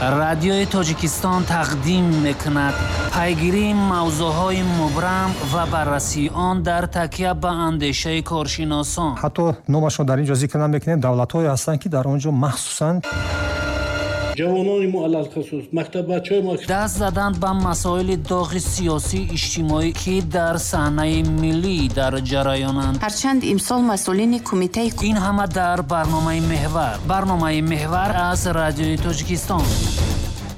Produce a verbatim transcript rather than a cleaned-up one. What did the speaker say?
رادیوی تاجیکستان تقدیم میکند پیگیری موضوعهای مبرم و بررسی آن در تکیه به اندیشه کارشناسان. حتی نامشون در اینجا ذکر نمیکنیم، دولت‌های هستند که در اونجا مخصوصاً جوانان معلل خصوص مکتب بچه‌های ما دست زدند به مسائل داغ سیاسی اجتماعی که در صحنه ملی در جریانند. هرچند امسال مسئولین کمیته این همه در برنامه محور برنامه محور از رادیوی تاجیکستان.